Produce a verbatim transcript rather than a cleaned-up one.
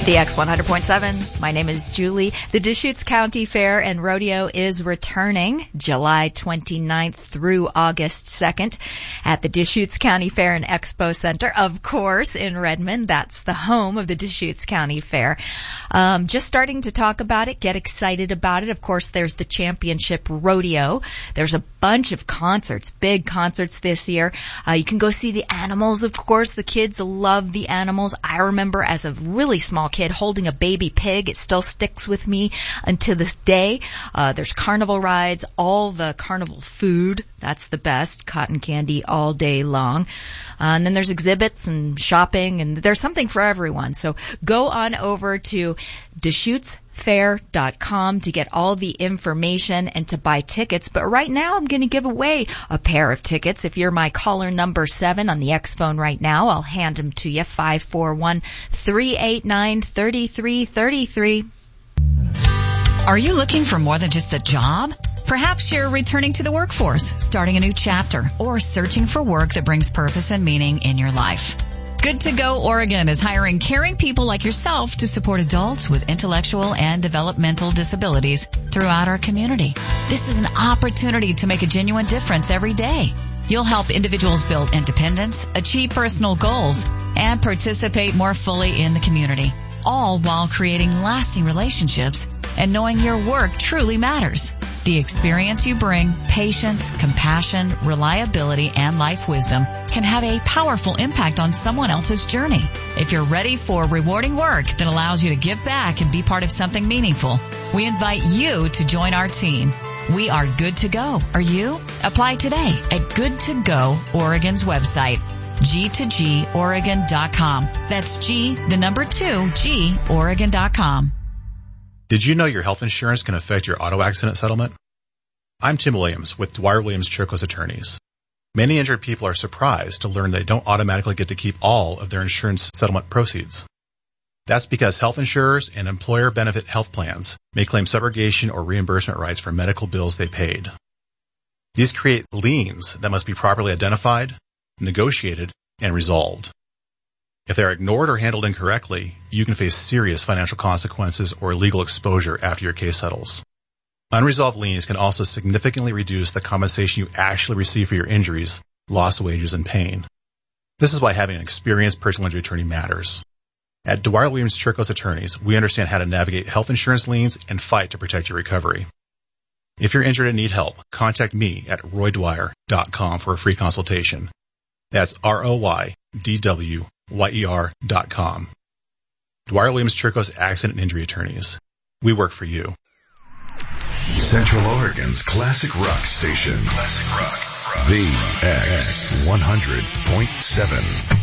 The X one hundred point seven. My name is Julie. The Deschutes County Fair and Rodeo is returning July twenty-ninth through August second at the Deschutes County Fair and Expo Center, of course, in Redmond. That's the home of the Deschutes County Fair. Um, just starting to talk about it, get excited about it. Of course, there's the Championship Rodeo. There's a bunch of concerts, big concerts this year. Uh, you can go see the animals, of course. The kids love the animals. I remember as a really small kid holding a baby pig. It still sticks with me until this day. Uh, there's carnival rides, all the carnival food. That's the best. Cotton candy all day long. Uh, and then there's exhibits and shopping, and there's something for everyone. So go on over to Deschutes Fair dot com to get all the information and to buy tickets. But right now I'm going to give away a pair of tickets. If you're my caller number seven on the X phone right now, I'll hand them to you. five four one, three eight nine, three three three three. Are you looking for more than just a job? Perhaps you're returning to the workforce, starting a new chapter, or searching for work that brings purpose and meaning in your life. Good to Go Oregon is hiring caring people like yourself to support adults with intellectual and developmental disabilities throughout our community. This is an opportunity to make a genuine difference every day. You'll help individuals build independence, achieve personal goals, and participate more fully in the community, all while creating lasting relationships and knowing your work truly matters. The experience you bring, patience, compassion, reliability, and life wisdom can have a powerful impact on someone else's journey. If you're ready for rewarding work that allows you to give back and be part of something meaningful, we invite you to join our team. We are Good to Go. Are you? Apply today at Good to Go Oregon's website, G two G Oregon dot com. That's G, the number two, G, Oregon dot com. Did you know your health insurance can affect your auto accident settlement? I'm Tim Williams with Dwyer Williams Chircos Attorneys. Many injured people are surprised to learn they don't automatically get to keep all of their insurance settlement proceeds. That's because health insurers and employer benefit health plans may claim subrogation or reimbursement rights for medical bills they paid. These create liens that must be properly identified, negotiated, and resolved. If they are ignored or handled incorrectly, you can face serious financial consequences or legal exposure after your case settles. Unresolved liens can also significantly reduce the compensation you actually receive for your injuries, lost wages, and pain. This is why having an experienced personal injury attorney matters. At Dwyer Williams Chircos Attorneys, we understand how to navigate health insurance liens and fight to protect your recovery. If you're injured and need help, contact me at roy dwyer dot com for a free consultation. That's R O Y D W Y E R dot com. Dwyer Williams Chircos Accident and Injury Attorneys. We work for you. Central Oregon's classic rock station. Classic rock. rock. The X one hundred point seven.